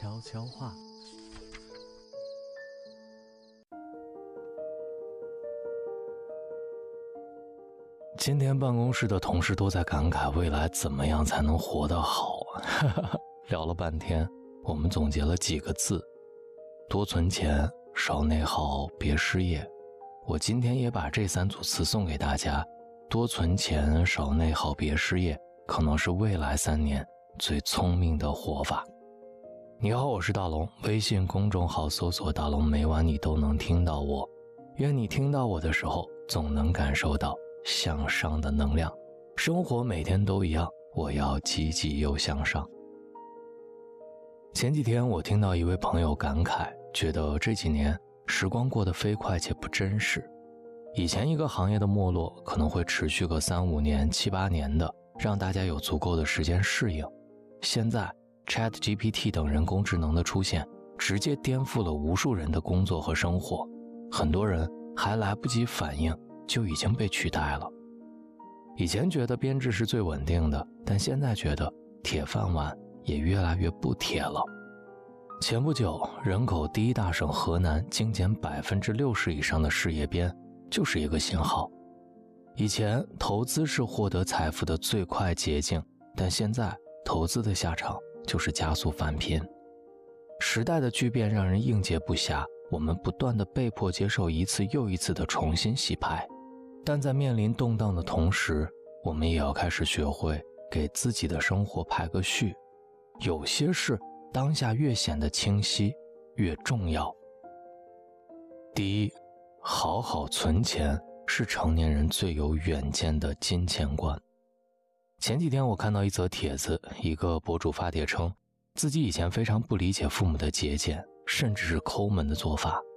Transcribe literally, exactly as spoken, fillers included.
悄悄话。今天办公室的同事都在感慨未来怎么样才能活得好聊了半天，我们总结了几个字：多存钱，少内耗，别失业。我今天也把这三组词送给大家，多存钱，少内耗，别失业，可能是未来三年最聪明的活法。你好，我是大龙，微信公众号搜索大龙，每晚你都能听到我。愿你听到我的时候，总能感受到向上的能量。生活每天都一样，我要积极又向上。前几天我听到一位朋友感慨，觉得这几年时光过得飞快且不真实。以前一个行业的没落可能会持续个三五年、七八年的，让大家有足够的时间适应。现在 Chat G P T 等人工智能的出现，直接颠覆了无数人的工作和生活，很多人还来不及反应就已经被取代了。以前觉得编制是最稳定的，但现在觉得铁饭碗也越来越不铁了。前不久，人口第一大省河南精简 百分之六十 以上的事业编，就是一个信号。以前投资是获得财富的最快捷径，但现在投资的下场就是加速返贫。时代的巨变让人应接不暇，我们不断地被迫接受一次又一次的重新洗牌。但在面临动荡的同时，我们也要开始学会给自己的生活排个序。有些事当下越显得清晰，越重要。第一，好好存钱是成年人最有远见的金钱观。前几天我看到一则帖子，一个博主发帖称，自己以前非常不理解父母的节俭，甚至是抠门的做法，